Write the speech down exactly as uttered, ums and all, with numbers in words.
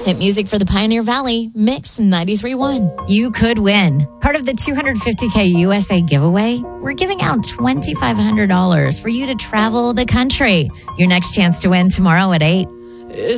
Hit music for the Pioneer Valley, Mix ninety-three point one. You could win. Part of the two hundred fifty K U S A giveaway, we're giving out twenty-five hundred dollars for you to travel the country. Your next chance to win tomorrow at eight.